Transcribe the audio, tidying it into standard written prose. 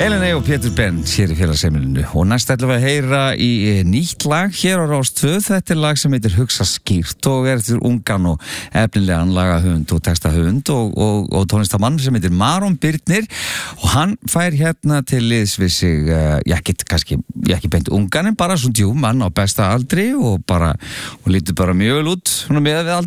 Elena og Pétur Ben hér í félagsheimilinu og næst ætlum við að heyra í nýtt lag hér á Rás 2. Þetta lag sem heitir Hugsa skýrt og eftir ungan og efnilegan lagahöfund og textahöfund og tónlistamann sem heitir Maron Birnir og hann fær hérna til liðs við sig, ekki beint ungan en bara svona mann á besta aldri og lítur bara mjög vel út svona með við aldri.